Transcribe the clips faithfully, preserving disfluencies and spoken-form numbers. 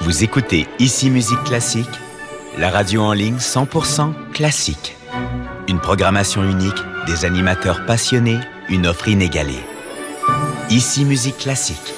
Vous écoutez Ici Musique Classique, la radio en ligne cent pour cent classique. Une programmation unique, des animateurs passionnés, une offre inégalée. Ici Musique Classique.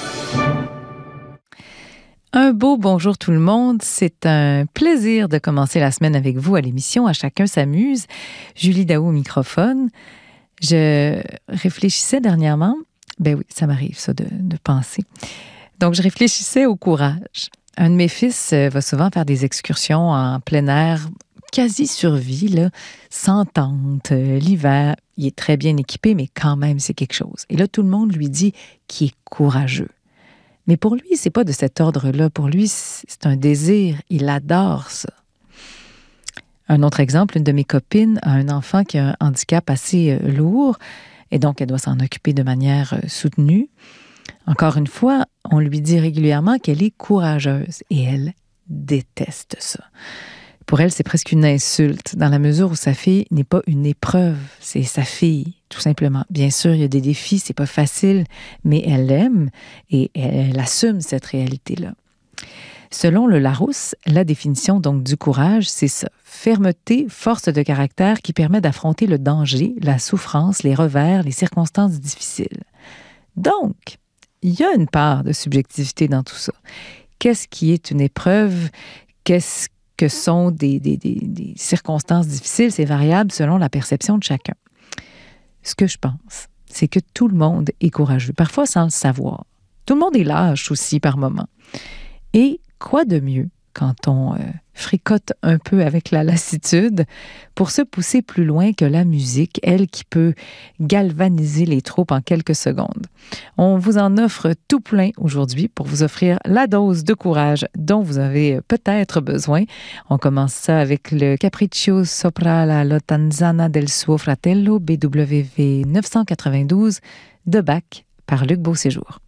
Un beau bonjour tout le monde. C'est un plaisir de commencer la semaine avec vous à l'émission À chacun s'amuse. Julie Daou au microphone. Je réfléchissais dernièrement, ben oui, ça m'arrive ça de, de penser. Donc je réfléchissais au courage. Un de mes fils va souvent faire des excursions en plein air, quasi survie, là, sans tente, l'hiver. Il est très bien équipé, mais quand même, c'est quelque chose. Et là, tout le monde lui dit qu'il est courageux. Mais pour lui, c'est pas de cet ordre-là. Pour lui, c'est un désir. Il adore ça. Un autre exemple, une de mes copines a un enfant qui a un handicap assez lourd et donc elle doit s'en occuper de manière soutenue. Encore une fois, on lui dit régulièrement qu'elle est courageuse et elle déteste ça. Pour elle, c'est presque une insulte dans la mesure où sa fille n'est pas une épreuve, c'est sa fille, tout simplement. Bien sûr, il y a des défis, c'est pas facile, mais elle l'aime et elle, elle assume cette réalité-là. Selon le Larousse, la définition donc du courage, c'est ça. Fermeté, force de caractère qui permet d'affronter le danger, la souffrance, les revers, les circonstances difficiles. Donc, il y a une part de subjectivité dans tout ça. Qu'est-ce qui est une épreuve? Qu'est-ce que sont des, des, des, des circonstances difficiles? C'est variable selon la perception de chacun. Ce que je pense, c'est que tout le monde est courageux, parfois sans le savoir. Tout le monde est lâche aussi par moments. Et quoi de mieux quand on euh, fricote un peu avec la lassitude pour se pousser plus loin que la musique, elle qui peut galvaniser les troupes en quelques secondes. On vous en offre tout plein aujourd'hui pour vous offrir la dose de courage dont vous avez peut-être besoin. On commence ça avec le Capriccio sopra la Lotanzana del suo fratello B W V neuf cent quatre-vingt-douze de Bach par Luc Beauséjour.